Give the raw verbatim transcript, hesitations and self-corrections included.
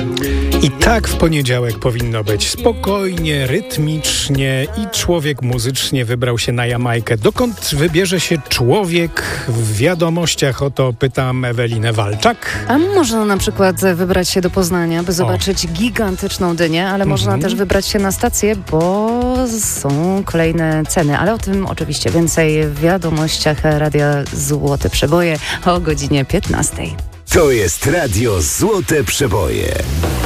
I tak w poniedziałek powinno być. Spokojnie, rytmicznie i człowiek muzycznie wybrał się na Jamajkę. Dokąd wybierze się człowiek w wiadomościach? O to pytam Ewelinę Walczak. A można na przykład wybrać się do Poznania, by zobaczyć o. gigantyczną dynię, ale można mhm. też wybrać się na stację, bo są kolejne ceny. Ale o tym oczywiście więcej w wiadomościach Radia Złote Przeboje o godzinie piętnastej. To jest Radio Złote Przeboje.